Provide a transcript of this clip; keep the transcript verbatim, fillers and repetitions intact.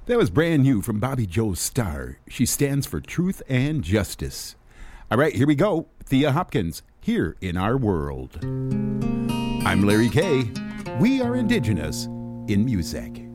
That was brand new from Bobby Joe Starr. She stands for truth and justice. All right, here we go. Thea Hopkins, Here in Our World. I'm Larry Kay. We are Indigenous in Music.